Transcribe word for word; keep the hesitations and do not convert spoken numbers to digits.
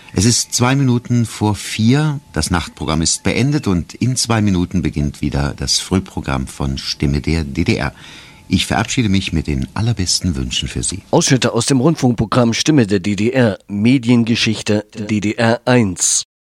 Es ist zwei Minuten vor vier, das Nachtprogramm ist beendet und in zwei Minuten beginnt wieder das Frühprogramm von Stimme der D D R. Ich verabschiede mich mit den allerbesten Wünschen für Sie. Ausschnitte aus dem Rundfunkprogramm Stimme der D D R, Mediengeschichte D D R eins.